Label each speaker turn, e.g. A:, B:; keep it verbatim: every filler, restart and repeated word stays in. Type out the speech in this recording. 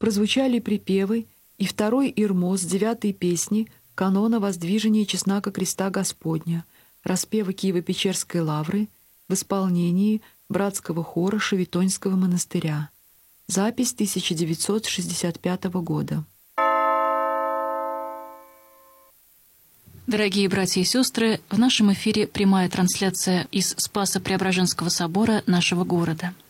A: прозвучали припевы и второй ирмос девятой песни канона «Воздвижение чеснака креста Господня», распева Киево-Печерской лавры в исполнении братского хора Шевитоньского монастыря. Запись тысяча девятьсот шестьдесят пятого года.
B: Дорогие братья и сестры, в нашем эфире прямая трансляция из Спасо-Преображенского собора нашего города.